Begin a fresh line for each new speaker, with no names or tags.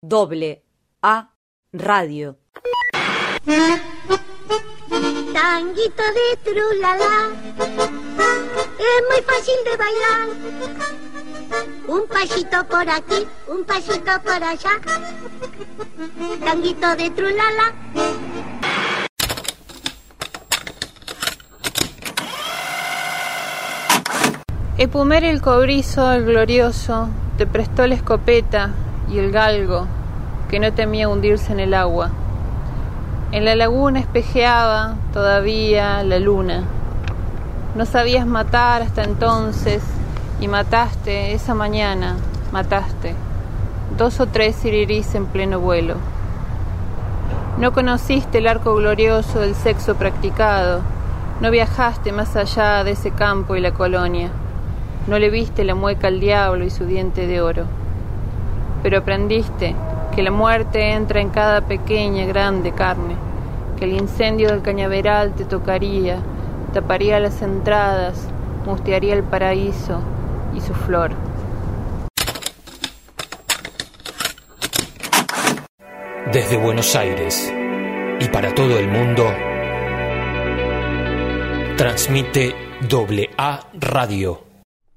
A Radio.
Tanguito de trulala, es muy fácil de bailar. Un pasito por aquí, un pasito por allá. Tanguito de trulala.
Epumer el cobrizo, el glorioso, te prestó la escopeta y el galgo, que no temía hundirse en el agua. En la laguna espejeaba todavía la luna. No sabías matar hasta entonces, y mataste esa mañana, mataste 2 o 3 sirirís en pleno vuelo. No conociste el arco glorioso del sexo practicado, no viajaste más allá de ese campo y la colonia, no le viste la mueca al diablo y su diente de oro. Pero aprendiste que la muerte entra en cada pequeña, grande carne, que el incendio del cañaveral te tocaría, taparía las entradas, mustearía el paraíso y su flor.
Desde Buenos Aires y para todo el mundo, transmite AA Radio.